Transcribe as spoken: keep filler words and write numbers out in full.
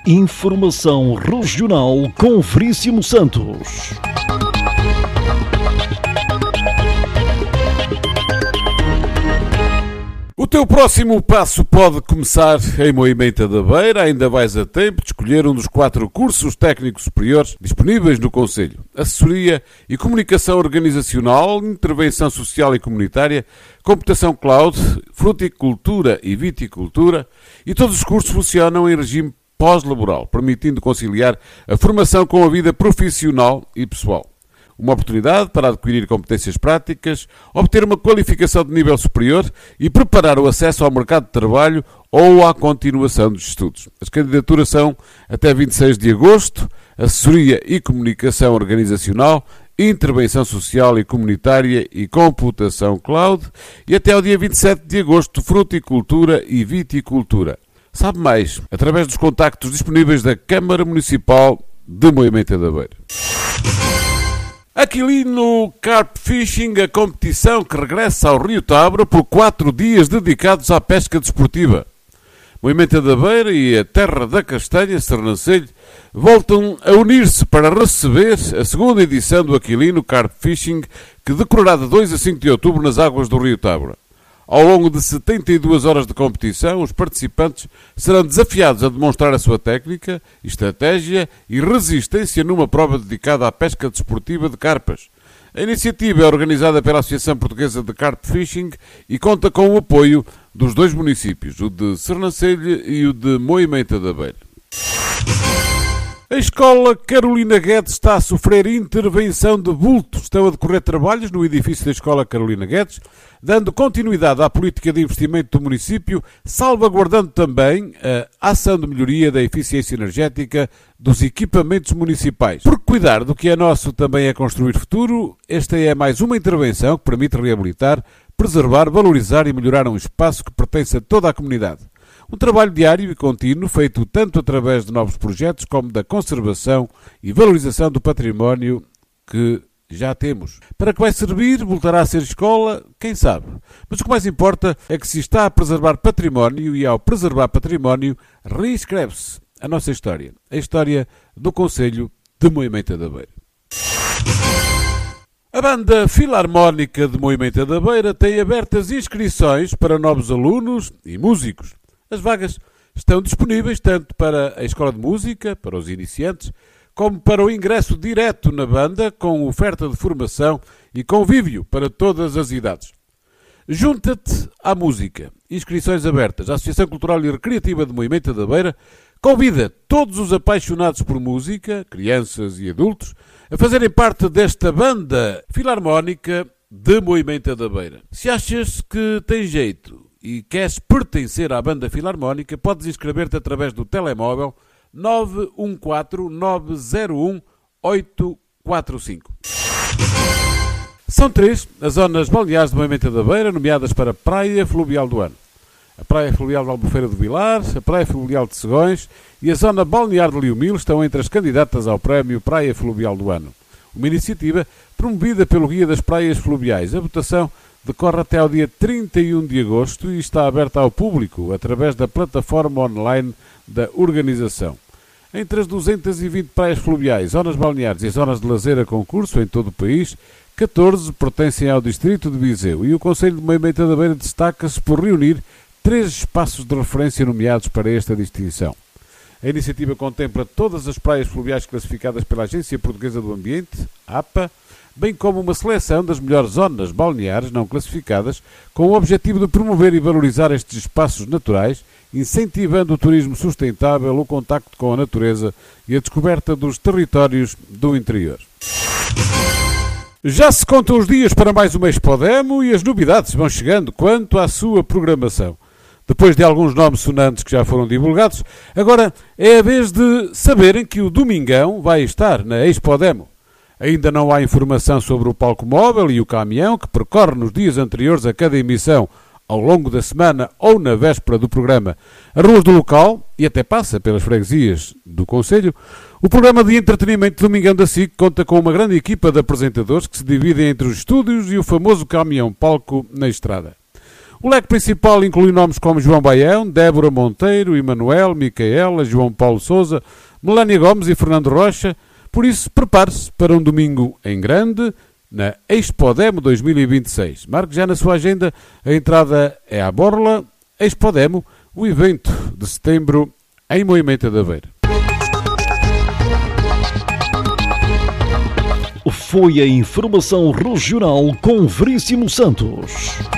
Informação Regional com Veríssimo Santos. O teu próximo passo pode começar em Moimenta da Beira. Ainda vais a tempo de escolher um dos quatro cursos técnicos superiores disponíveis no Concelho: Assessoria e Comunicação Organizacional, Intervenção Social e Comunitária, Computação Cloud, Fruticultura e Viticultura. E todos os cursos funcionam em regime pós-laboral, permitindo conciliar a formação com a vida profissional e pessoal. Uma oportunidade para adquirir competências práticas, obter uma qualificação de nível superior e preparar o acesso ao mercado de trabalho ou à continuação dos estudos. As candidaturas são até vinte e seis de agosto, Assessoria e Comunicação Organizacional, Intervenção Social e Comunitária e Computação Cloud, e até ao dia vinte e sete de agosto, Fruticultura e Viticultura. Sabe mais através dos contactos disponíveis da Câmara Municipal de Moimenta da Beira. Aquilino Carp Fishing, a competição que regressa ao Rio Tabra por quatro dias dedicados à pesca desportiva. Moimenta da Beira e a Terra da Castanha, Sernancelho, voltam a unir-se para receber a segunda edição do Aquilino Carp Fishing, que decorrerá de dois a cinco de outubro nas águas do Rio Tabra. Ao longo de setenta e duas horas de competição, os participantes serão desafiados a demonstrar a sua técnica, estratégia e resistência numa prova dedicada à pesca desportiva de carpas. A iniciativa é organizada pela Associação Portuguesa de Carp Fishing e conta com o apoio dos dois municípios, o de Sernancelho e o de Moimenta da Beira. A Escola Carolina Guedes está a sofrer intervenção de vulto. Estão a decorrer trabalhos no edifício da Escola Carolina Guedes, dando continuidade à política de investimento do município, salvaguardando também a ação de melhoria da eficiência energética dos equipamentos municipais. Porque cuidar do que é nosso também é construir futuro, esta é mais uma intervenção que permite reabilitar, preservar, valorizar e melhorar um espaço que pertence a toda a comunidade. Um trabalho diário e contínuo, feito tanto através de novos projetos como da conservação e valorização do património que já temos. Para que vai servir, voltará a ser escola, quem sabe. Mas o que mais importa é que se está a preservar património e, ao preservar património, reescreve-se a nossa história. A história do Concelho de Moimenta da Beira. A Banda Filarmónica de Moimenta da Beira tem abertas inscrições para novos alunos e músicos. As vagas estão disponíveis tanto para a Escola de Música, para os iniciantes, como para o ingresso direto na banda, com oferta de formação e convívio para todas as idades. Junta-te à música. Inscrições abertas. A Associação Cultural e Recreativa de Moimenta da Beira convida todos os apaixonados por música, crianças e adultos, a fazerem parte desta Banda Filarmónica de Moimenta da Beira. Se achas que tem jeito e queres pertencer à Banda Filarmónica, podes inscrever-te através do telemóvel nove um quatro nove zero um oito quatro cinco. São três as zonas balneares de Moimenta da Beira, nomeadas para a Praia Fluvial do Ano. A Praia Fluvial de Albufeira do Vilar, a Praia Fluvial de Segões e a Zona Balnear de Liumil estão entre as candidatas ao prémio Praia Fluvial do Ano. Uma iniciativa promovida pelo Guia das Praias Fluviais. A votação decorre até ao dia trinta e um de agosto e está aberta ao público através da plataforma online da organização. Entre as duzentas e vinte praias fluviais, zonas balneares e zonas de lazer a concurso em todo o país, catorze pertencem ao distrito de Viseu e o Concelho de Moimenta da Beira destaca-se por reunir três espaços de referência nomeados para esta distinção. A iniciativa contempla todas as praias fluviais classificadas pela Agência Portuguesa do Ambiente, A P A, bem como uma seleção das melhores zonas balneares não classificadas, com o objetivo de promover e valorizar estes espaços naturais, incentivando o turismo sustentável, o contacto com a natureza e a descoberta dos territórios do interior. Já se contam os dias para mais uma Expodemo e as novidades vão chegando quanto à sua programação. Depois de alguns nomes sonantes que já foram divulgados, agora é a vez de saberem que o Domingão vai estar na Expodemo. Ainda não há informação sobre o palco móvel e o caminhão que percorre nos dias anteriores a cada emissão, ao longo da semana ou na véspera do programa, as ruas do local e até passa pelas freguesias do Concelho. O programa de entretenimento Domingão da S I C conta com uma grande equipa de apresentadores que se dividem entre os estúdios e o famoso caminhão palco na estrada. O leque principal inclui nomes como João Baião, Débora Monteiro, Emanuel, Micaela, João Paulo Sousa, Melania Gomes e Fernando Rocha. Por isso, prepare-se para um domingo em grande na Expodemo dois mil e vinte e seis. Marque já na sua agenda, a entrada é à borla. Expodemo, o evento de setembro em Moimenta da Beira. Foi a informação regional com Veríssimo Santos.